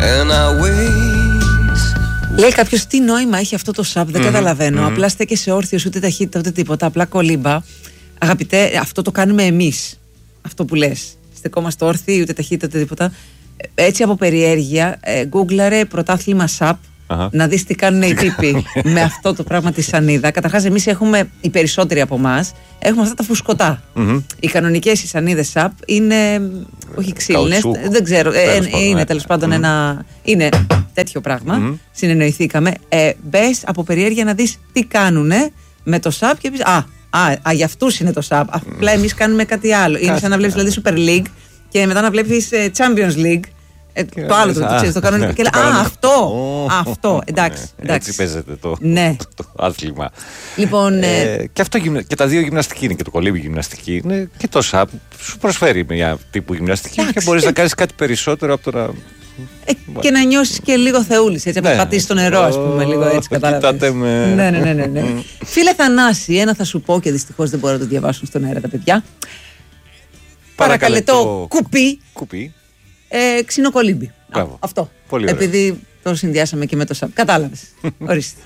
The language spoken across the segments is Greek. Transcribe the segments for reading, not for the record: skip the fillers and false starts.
Λέει κάποιος, τι νόημα έχει αυτό το sub, δεν καταλαβαίνω. Απλά στέκεσαι όρθιος, ούτε ταχύτητα, ούτε τίποτα. Απλά κολύμπα. Αγαπητέ, αυτό το κάνουμε εμείς. Αυτό που λες. Στεκόμαστε όρθιοι, ούτε ταχύτητα, ούτε τίποτα. Έτσι από περιέργεια, γκούγκλαρε πρωτάθλημα sub. Να δεις τι κάνουν οι τύποι με αυτό το πράγμα τη σανίδα. Καταρχάς, εμείς έχουμε, οι περισσότεροι από εμάς, έχουμε αυτά τα φουσκωτά. Οι κανονικές οι σανίδες SUP είναι, όχι ξύλινες, δεν ξέρω, είναι τέλος πάντων ένα, είναι τέτοιο πράγμα. Συνεννοηθήκαμε. Μπες από περιέργεια να δεις τι κάνουνε με το SUP και πεις, για αυτούς είναι το SUP. Απλά εμείς κάνουμε κάτι άλλο. Είναι σαν να βλέπεις δηλαδή Super League και μετά να βλέπεις Champions League. Το άλλο το κανονικό. Και λέει, αυτό. Εντάξει. Έτσι παίζεται το άθλημα. Λοιπόν. Και τα δύο γυμναστική είναι, και το κολύμπι γυμναστική είναι, και το ΣΑΠ σου προσφέρει μια τύπου γυμναστική και μπορείς να κάνεις κάτι περισσότερο από το να. Και να νιώσεις και λίγο θεούλης, έτσι, να πατήσεις στο νερό, ας πούμε, λίγο έτσι, κατάλαβες. Ναι. Φίλε Θανάση, ένα θα σου πω και δυστυχώς δεν μπορώ να το διαβάσουν στον αέρα τα παιδιά. Παρακαλετό κουπί. Ξινοκολύμπι. Αυτό. Επειδή το συνδυάσαμε και με το ΣΑΠ. Κατάλαβες. Ορίστε.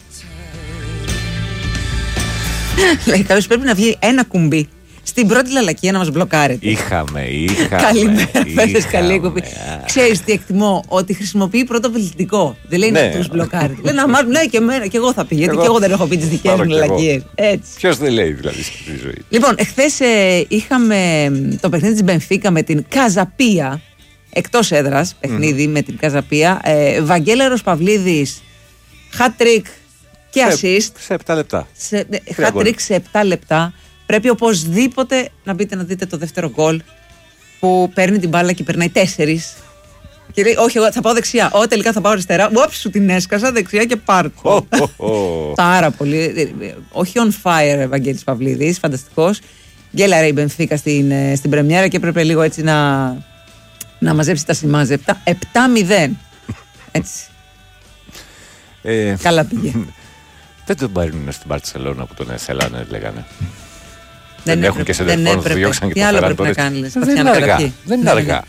Λέει κάποιος, πρέπει να βγει ένα κουμπί στην πρώτη λαλακία να μας μπλοκάρετε. Είχαμε. Καλημέρα, πέφτες καλή κουμπί. Ξέρεις τι εκτιμώ, ότι χρησιμοποιεί πρώτο πληθυντικό. Δεν λέει να τους μπλοκάρετε. Λέει να μάθουν, ναι, και εμένα, και εγώ θα πει. Γιατί και εγώ δεν έχω πει τις δικές μου λαλακίες. Ποιος δεν λέει δηλαδή στη ζωή. Λοιπόν, εχθές είχαμε το παιχνίδι της Μπενφίκα με την Καζαπία. Εκτός έδρας, παιχνίδι με την Καζαπία. Βαγγέλερος Παυλίδης, hat-trick και assist. Σε 7 λεπτά. Hat-trick σε 7 λεπτά. Πρέπει οπωσδήποτε να μπείτε να δείτε το δεύτερο γκολ που παίρνει την μπάλα και περνάει 4. Και λέει, όχι, εγώ θα πάω δεξιά. Τελικά θα πάω αριστερά. Σου την έσκασα δεξιά και πάρκο. Πάρα πολύ. Όχι on fire, Βαγγέλης Παυλίδης, φανταστικός. Γκέλαρε η Μπενφίκα στην πρεμιέρα και έπρεπε λίγο έτσι να μαζέψει τα σημάζεπτα. 7-0. Έτσι. Καλά πήγε. Δεν τον πάρουν στην Μπαρτσελώνα που τον θέλανε, λέγανε. Δεν έχουν και σε τηλεφώνου, του διώξαν και τι άλλο πρέπει να κάνει, λες. Δεν είναι αργά.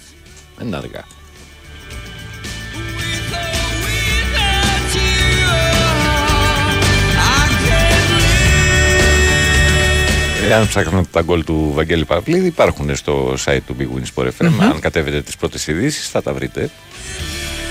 Εάν ψάχνετε τα γκολ του Βαγγέλη Παυλίδη, υπάρχουν στο site του Big Win Sport FM. Αν κατέβετε τις πρώτες ειδήσεις θα τα βρείτε.